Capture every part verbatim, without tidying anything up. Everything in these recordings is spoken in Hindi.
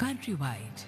Countrywide.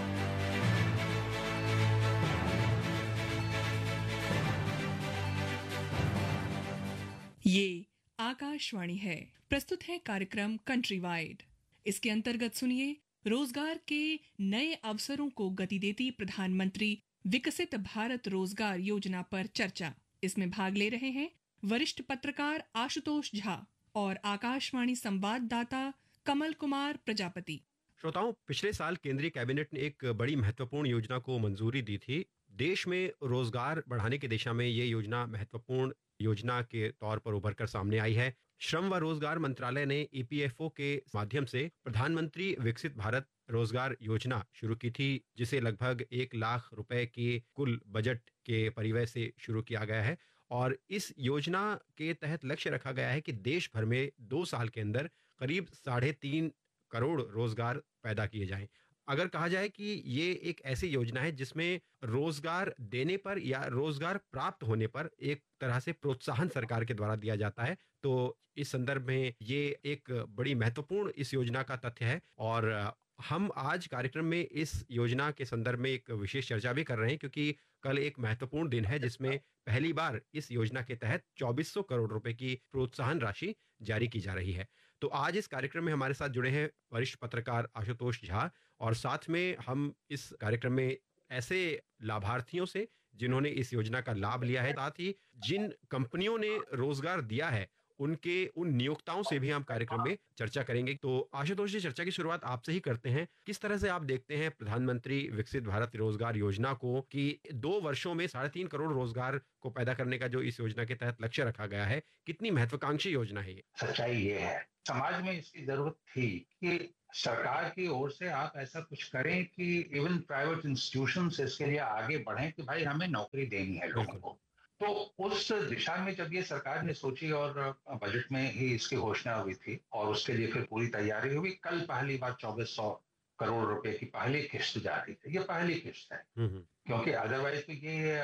ये आकाशवाणी है। प्रस्तुत है कार्यक्रम कंट्री वाइड। इसके अंतर्गत सुनिए रोजगार के नए अवसरों को गति देती प्रधानमंत्री विकसित भारत रोजगार योजना पर चर्चा। इसमें भाग ले रहे हैं वरिष्ठ पत्रकार आशुतोष झा और आकाशवाणी संवाददाता कमल कुमार प्रजापति। श्रोताओं, पिछले साल केंद्रीय कैबिनेट ने एक बड़ी महत्वपूर्ण योजना को मंजूरी दी थी। देश में रोजगार बढ़ाने की दिशा में ये योजना महत्वपूर्ण योजना के तौर पर उभर कर सामने आई है। श्रम व रोजगार मंत्रालय ने ई पी एफ ओ के माध्यम से प्रधानमंत्री विकसित भारत रोजगार योजना शुरू की थी, जिसे लगभग एक लाख रुपए के कुल बजट के परिव्यय से शुरू किया गया है। और इस योजना के तहत लक्ष्य रखा गया है कि देश भर में दो साल के अंदर करीब साढ़े तीन करोड़ रोजगार पैदा किए जाएं। अगर कहा जाए कि ये एक ऐसी योजना है जिसमें रोजगार देने पर या रोजगार प्राप्त होने पर एक तरह से प्रोत्साहन सरकार के द्वारा दिया जाता है, तो इस संदर्भ में ये एक बड़ी महत्वपूर्ण इस योजना का तथ्य है। और हम आज कार्यक्रम में इस योजना के संदर्भ में एक विशेष चर्चा भी कर रहे हैं, क्योंकि कल एक महत्वपूर्ण दिन है जिसमें पहली बार इस योजना के तहत चौबीस सौ करोड़ रुपए की प्रोत्साहन राशि जारी की जा रही है। तो आज इस कार्यक्रम में हमारे साथ जुड़े हैं वरिष्ठ पत्रकार आशुतोष झा, और साथ में हम इस कार्यक्रम में ऐसे लाभार्थियों से जिन्होंने इस योजना का लाभ लिया है, साथ ही जिन कंपनियों ने रोजगार दिया है उनके उन नियोक्ताओं से भी हम कार्यक्रम में चर्चा करेंगे। तो आशुतोष जी, चर्चा की शुरुआत आपसे ही करते हैं। किस तरह से आप देखते हैं प्रधानमंत्री विकसित भारत रोजगार योजना को, कि दो वर्षों में साढ़े तीन करोड़ रोजगार को पैदा करने का जो इस योजना के तहत लक्ष्य रखा गया है, कितनी महत्वाकांक्षी योजना है ये? सच्चाई ये है, समाज में इसकी जरूरत थी कि सरकार की ओर से आप ऐसा कुछ करें कि इवन प्राइवेट इंस्टीट्यूशंस इसके लिए आगे बढ़ें कि भाई हमें नौकरी देनी है लोगों को। तो उस दिशा में जब ये सरकार ने सोची और बजट में ही इसकी घोषणा हुई थी और उसके लिए फिर पूरी तैयारी हुई, कल पहली बार चौबीस सौ करोड़ रुपए की पहली किस्त जारी थी। ये पहली किस्त है, क्योंकि अदरवाइज तो ये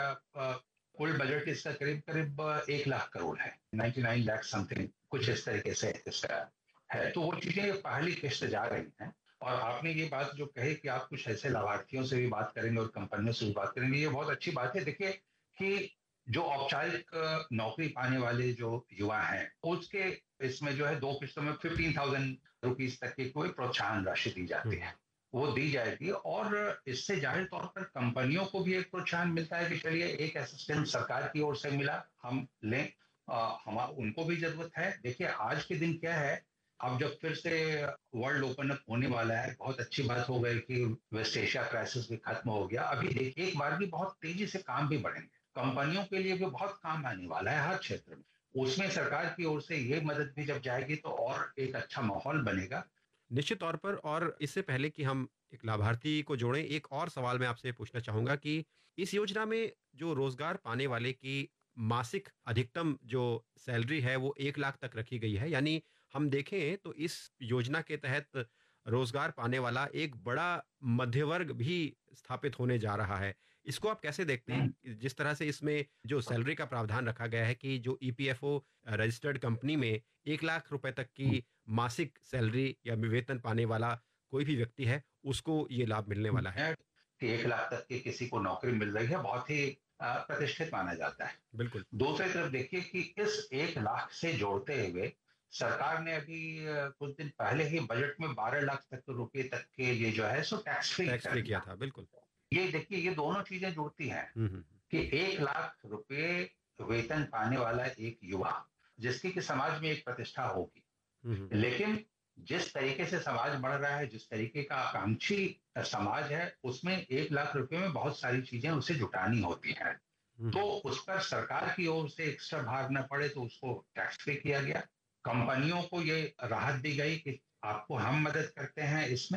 कुल बजट इसका करीब करीब एक लाख करोड़ है, नाइन्टी नाइन लाख समथिंग, कुछ इस तरीके से इसका है। तो वो चीजें पहली किस्त जा रही हैं। और आपने ये बात जो कही कि आप कुछ ऐसे लाभार्थियों से भी बात करेंगे और कंपनियों से भी बात करेंगे, ये बहुत अच्छी बात है। देखिए कि जो औपचारिक नौकरी पाने वाले जो युवा हैं, उसके इसमें जो है दो किस्तों में फिफ्टीन थाउजेंड रुपीज तक की कोई प्रोत्साहन राशि दी जाती है, वो दी जाएगी। और इससे जाहिर तौर पर कंपनियों को भी एक प्रोत्साहन मिलता है कि चलिए एक असिस्टेंट सरकार की ओर से मिला, हम लें, हम उनको भी जरूरत है। देखिए आज के दिन क्या है, अब जब फिर से वर्ल्ड ओपन अप होने वाला है, बहुत अच्छी बात हो गई कि वेस्ट एशिया क्राइसिस भी खत्म हो गया। अभी देखिए एक बार भी बहुत तेजी से काम भी बढ़ेंगे, कंपनियों के लिए भी बहुत काम आने वाला है हर क्षेत्र में। उसमें सरकार की ओर से ये मदद भी जब जाएगी तो और एक अच्छा माहौल बनेगा निश्चित तौर पर। और इससे पहले कि हम एक लाभार्थी को जोड़ें, एक और सवाल मैं आपसे पूछना चाहूंगा कि इस योजना में जो रोजगार पाने वाले की मासिक अधिकतम जो सैलरी है वो एक लाख तक रखी गई है। यानी हम देखें तो इस योजना के तहत रोजगार पाने वाला एक बड़ा मध्य वर्ग भी स्थापित होने जा रहा है। इसको आप कैसे देखते हैं, जिस तरह से इसमें जो सैलरी का प्रावधान रखा गया है कि जो E P F O registered company में एक लाख रुपए तक की मासिक सैलरी या वेतन पाने वाला कोई भी व्यक्ति है, उसको ये लाभ मिलने वाला है कि एक लाख तक की किसी को नौकरी मिल रही है, बहुत ही प्रतिष्ठित माना जाता है। बिल्कुल। दूसरी तरफ देखिए कि इस एक लाख से जोड़ते हुए सरकार ने अभी कुछ दिन पहले ही बजट में बारह लाख तक रुपए तक के लिए जो है so tax free tax free किया था। बिल्कुल। ये देखिए ये दोनों चीजें जुड़ती हैं कि एक लाख रुपए वेतन पाने वाला एक युवा, जिसकी कि समाज में एक प्रतिष्ठा होगी, लेकिन जिस तरीके से समाज बढ़ रहा है, जिस तरीके का आकांक्षी समाज है, उसमें एक लाख रुपए में बहुत सारी चीजें उसे जुटानी होती हैं। तो उस पर सरकार की ओर से एक्स्ट्रा भार न पड़े तो उसको टैक्स फ्री किया गया। कंपनियों को ये राहत दी गई कि आपको हम मदद करते हैं इसमें।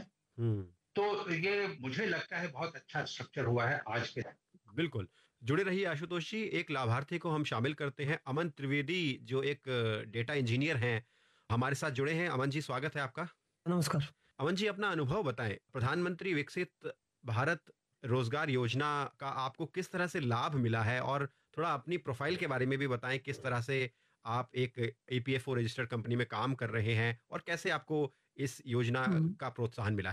तो ये मुझे लगता है बहुत अच्छा स्ट्रक्चर हुआ है आज के। बिल्कुल। जुड़े रहिए आशुतोष जी। एक लाभार्थी को हम शामिल करते हैं, अमन त्रिवेदी, जो एक डेटा इंजीनियर हैं, हमारे साथ जुड़े हैं। अमन जी, स्वागत है आपका। नमस्कार। अमन जी, अपना अनुभव बताएं, प्रधानमंत्री विकसित भारत रोजगार योजना का आपको किस तरह से लाभ मिला है, और थोड़ा अपनी प्रोफाइल के बारे में भी बताएं, किस तरह से आप एक E P F O registered company में काम कर रहे हैं और कैसे आपको इस योजना का प्रोत्साहन मिला है।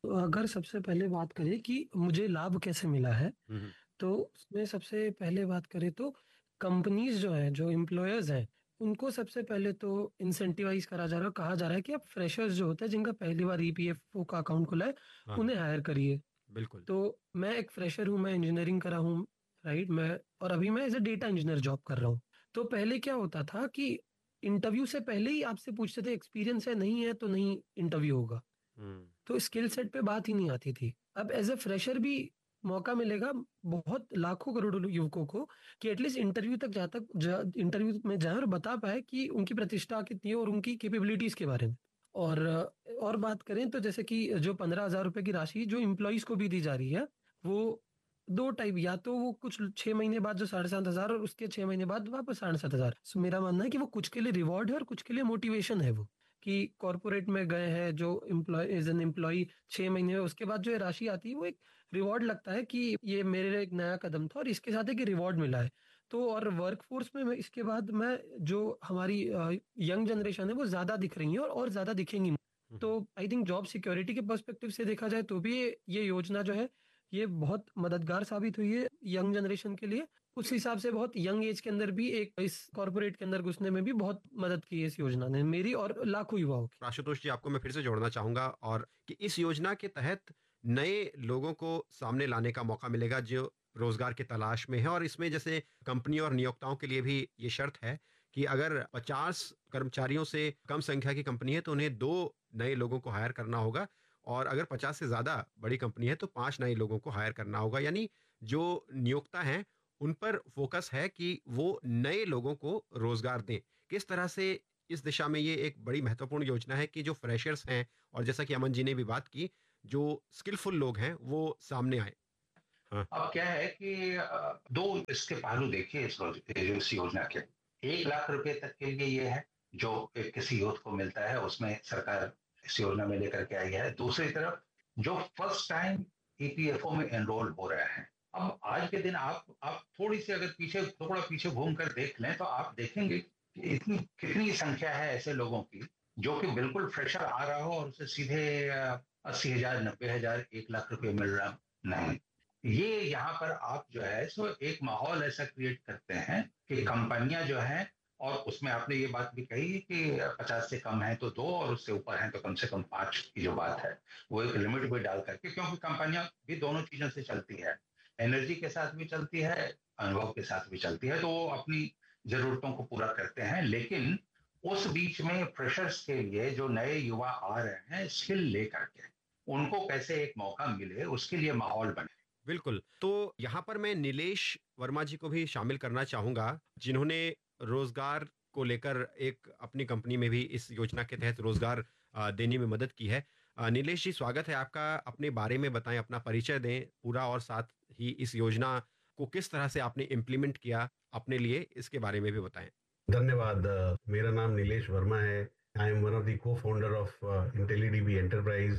तो अगर सबसे पहले बात करें कि मुझे लाभ कैसे मिला है, हम्म। तो उसमें सबसे पहले बात करें तो कंपनीज जो हैं, जो एम्प्लॉयर्स हैं, उनको सबसे पहले तो इंसेंटिवाइज करा जा रहा है, कहा जा रहा है कि आप फ्रेशर्स जो होते हैं जिनका पहली बार ईपीएफओ का अकाउंट खुला है, हाँ हाँ, उन्हें हायर करिए। बिल्कुल। तो मैं एक फ्रेशर हूँ, मैं इंजीनियरिंग करा हूँ, राइट। मैं और अभी मैं as a data engineer job कर रहा हूँ। तो पहले क्या होता था कि इंटरव्यू से पहले ही आपसे पूछते थे एक्सपीरियंस है, नहीं है तो नहीं इंटरव्यू होगा। हम्म। तो स्किल सेट पे बात ही नहीं आती थी। अब एज ए फ्रेशर भी मौका मिलेगा बहुत लाखों करोड़ों युवकों को कि एटलीस्ट इंटरव्यू तक जा तक जा, इंटरव्यू में जाए और बता पाए कि उनकी प्रतिष्ठा कितनी है और उनकी कैपेबिलिटीज के बारे में। और और बात करें तो जैसे कि जो पंद्रह हजार रुपए की राशि जो इम्प्लॉइज को भी दी जा रही है, वो दो टाइप, या तो वो कुछ छह महीने बाद जो साढ़े सात हजार और उसके छह महीने बाद वापस साढ़े सात हजार। सो मेरा मानना है कि वो कुछ के लिए रिवॉर्ड है और कुछ के लिए मोटिवेशन है। वो कि कॉर्पोरेट में गए हैं जो एम्प्लॉय एज एन एम्प्लॉय छह महीने में, उसके बाद जो ये राशि आती है वो एक रिवॉर्ड लगता है कि ये मेरे लिए एक नया कदम था और इसके साथ एक रिवॉर्ड मिला है। तो और वर्कफोर्स में मैं इसके बाद मैं जो हमारी यंग जनरेशन है वो ज्यादा दिख रही है और, और ज्यादा दिखेंगी। तो हम्म। आई थिंक जॉब सिक्योरिटी के पर्सपेक्टिव से देखा जाए तो भी ये, ये योजना जो है ये बहुत मददगार साबित हुई है यंग जनरेशन के लिए। उस हिसाब से बहुत यंग एज के अंदर भी एक इस कॉर्पोरेट के अंदर घुसने में भी बहुत मदद की है इस योजना ने, मेरी और लाखों युवाओं की। आशुतोष जी, आपको मैं फिर से जोड़ना चाहूंगा और कि इस योजना के तहत नए लोगों को सामने लाने का मौका मिलेगा जो रोजगार की तलाश में है। और इसमें जैसे कंपनी और नियोक्ताओं के लिए भी ये शर्त है कि अगर पचास कर्मचारियों से कम संख्या की कंपनी है तो उन्हें दो नए लोगों को हायर करना होगा, और अगर पचास से ज्यादा बड़ी कंपनी है तो पांच नए लोगों को हायर करना होगा। यानी जो नियोक्ता हैं उन पर फोकस है कि वो नए लोगों को रोजगार दें। किस तरह से इस दिशा में ये एक बड़ी महत्वपूर्ण योजना है कि जो फ्रेशर्स हैं, और जैसा कि अमन जी ने भी बात की, जो स्किलफुल लोग हैं वो सामने आए। हाँ। अब क्या है कि अ, दो इसके पहलू देखिए इस रोज- इस योजना के। एक लाख रुपए तक के लिए ये है जो एक किसी यूथ को मिलता है, उसमें सरकार इस योजना में लेकर के आई है। दूसरी तरफ जो फर्स्ट टाइम ईपीएफओ में एनरोल हो रहे हैं, अब आज के दिन आप आप थोड़ी सी अगर पीछे थोड़ा पीछे घूम कर देख लें तो आप देखेंगे कि इतनी कितनी संख्या है ऐसे लोगों की जो कि बिल्कुल फ्रेशर आ रहा हो और उसे सीधे अस्सी हजार नब्बे हजार एक लाख रुपए मिल रहा। नहीं, ये यहाँ पर आप जो है सो एक माहौल ऐसा क्रिएट करते हैं कि कंपनियां जो हैं, और उसमें आपने ये बात भी कही कि पचास से कम है तो दो और उससे ऊपर है तो कम से कम पांच की जो बात है वो एक लिमिट भी डाल करके, क्योंकि कंपनियां भी दोनों चीजों से चलती है, एनर्जी के साथ भी चलती है, अनुभव के साथ भी चलती है, तो वो अपनी जरूरतों को पूरा करते हैं। लेकिन उस बीच में फ्रेशर्स के लिए जो नए युवा आ रहे हैं स्किल लेकर के, उनको कैसे एक मौका मिले उसके लिए माहौल बने। बिल्कुल। तो यहाँ पर मैं नीलेश वर्मा जी को भी शामिल करना चाहूंगा, जिन्होंने रोजगार को लेकर एक अपनी कंपनी में भी इस योजना के तहत रोजगार अ, देने में मदद की है। अ, नीलेश जी, स्वागत है आपका। अपने बारे में बताएं, अपना परिचय दें पूरा, और साथ ही इस योजना को किस तरह से आपने इम्प्लीमेंट किया अपने लिए, इसके बारे में भी बताएं। धन्यवाद। अ, मेरा नाम नीलेश वर्मा है। I am one of the को founder of इंटेलीडीबी enterprise.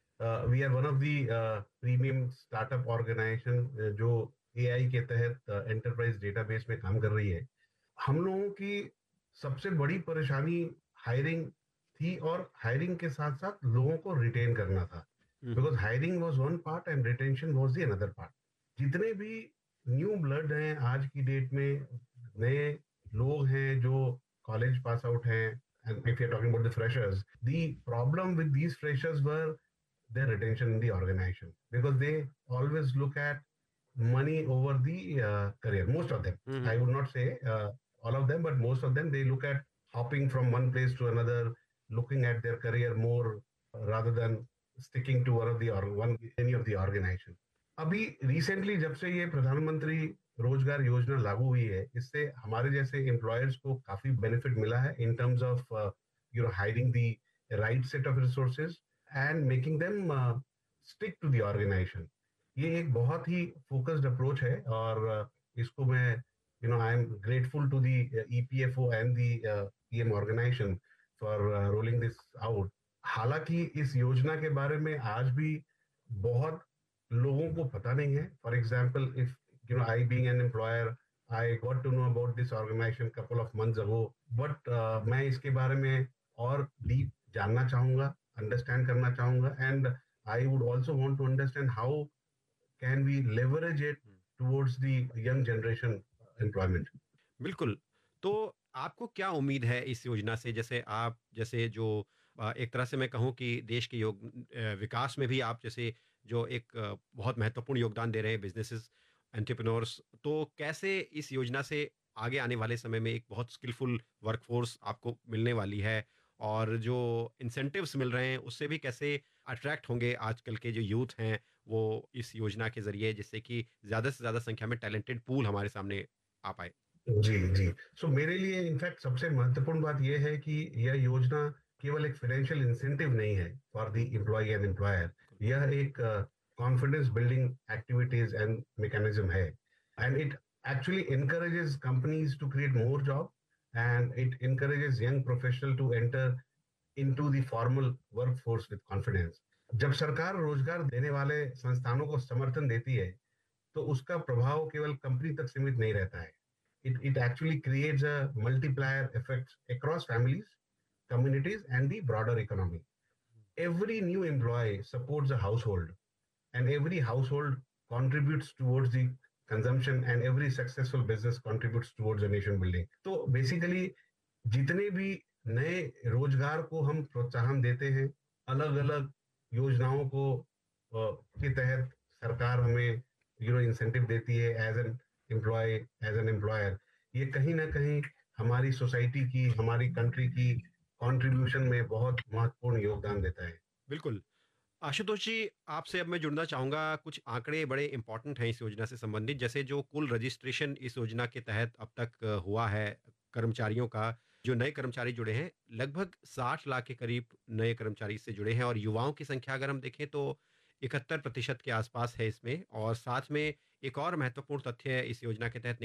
We are one of the premium startup organisation जो एआई के तहत एंटरप्राइज डेटाबेस में काम कर रही है। हम लोगों की सबसे बड़ी परेशानी हायरिंग थी, और हायरिंग के साथ साथ लोगों को रिटेन करना था। हम्म। Because hiring was one part and retention was the another part. जितने भी न्यू ब्लड हैं आज की डेट में, नए लोग हैं जो कॉलेज पास आउट हैं, and if you're talking about the freshers, the problem with these freshers were their retention in the organization, because they always look at money over the uh, career. Most of them, hmm. I would not say uh, all of them, but most of them, they look at hopping from one place to another, looking at their career more uh, rather than sticking to one of the or one any of the organization. अभी रिसेंटली जब से ये प्रधानमंत्री रोजगार योजना लागू हुई है, इससे हमारे जैसे एम्प्लॉयर्स को काफी बेनिफिट मिला है in terms of you know hiring the right set of resources and making them stick to the organisation. ये एक बहुत ही फोकस्ड अप्रोच है, और uh, इसको मैं you know I am grateful to the EPFO and the PM organisation for rolling this out. हालांकि इस योजना के बारे में आज भी बहुत लोगों को पता नहीं है। For example, if you know I being an employer, I got to know about this organization couple of months ago, but uh, मैं इसके बारे में और डीप जानना चाहूंगा, अंडरस्टैंड करना चाहूंगा, and I would also want to understand how can we leverage it towards the young generation employment. बिल्कुल। तो आपको क्या उम्मीद है इस योजना से? जैसे आप जैसे जो अ, एक तरह से मैं कहूँ कि देश के योग अ, विकास में भी आप जैसे जो एक अ, बहुत महत्वपूर्ण योगदान दे रहे हैं बिज़नेसेस, एंटरप्रेन्योर्स, तो कैसे इस योजना से आगे आने वाले समय में एक बहुत स्किलफुल वर्कफ़ोर्स आपको मिलने वाली है? और जो इंसेंटिव्स मिल रहे हैं, उससे भी कैसे अट्रैक्ट होंगे आजकल के जो यूथ हैं, वो इस योजना के ज़रिए जिससे कि ज़्यादा से ज़्यादा संख्या में टैलेंटेड पूल हमारे सामने आ पाए? जी, जी। सो मेरे लिए इनफैक्ट सबसे महत्वपूर्ण बात ये है कि यह योजना केवल एक फाइनेंशियल इंसेंटिव नहीं है for the employee and employer. यह एक confidence building activities and mechanism है and it actually encourages companies to create more job and it encourages young professional to enter into the formal workforce with confidence. जब सरकार रोजगार देने वाले संस्थानों को समर्थन देती है, तो उसका प्रभाव केवल कंपनी तक सीमित नहीं रहता है। It, it actually creates a multiplier effect across families, communities, and the broader economy. Every new employee supports a household, and every household contributes towards the consumption, and every successful business contributes towards the nation building. So basically, जितने भी नए रोजगार को हम प्रोत्साहन देते हैं, अलग अलग योजनाओं को अ, के तहत सरकार हमें यू नो इंसेंटिव देती है as an employ as an employer, ये कहीं ना कहीं हमारी सोसाइटी की, हमारी कंट्री की कंट्रीब्यूशन में बहुत महत्वपूर्ण योगदान देता है। बिल्कुल। आशुतोष जी, आपसे अब मैं जुड़ना चाहूँगा। कुछ आंकड़े बड़े इम्पोर्टेंट हैं इस योजना से संबंधित, जैसे जो कुल रजिस्ट्रेशन इस योजना के तहत अब तक अ, हुआ है कर्मचारियों का, जो नए कर्मचारी जुड़े हैं, लगभग साठ लाख के करीब नए कर्मचारी इससे जुड़े हैं और युवाओं की संख्या अगर हम देखें तो इकहत्तर प्रतिशत के आसपास है इसमें। और साथ में एक और महत्वपूर्ण तथ्य है इस योजना के तहत